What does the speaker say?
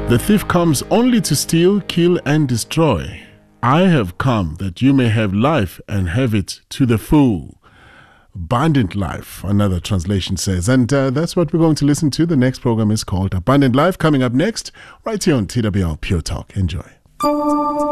The thief comes only to steal, kill, and destroy. I have come that you may have life and have it to the full. Abundant life, another translation says. And that's what we're going to listen to. The next program is called Abundant Life, coming up next, right here on TWR Pure Talk. Enjoy.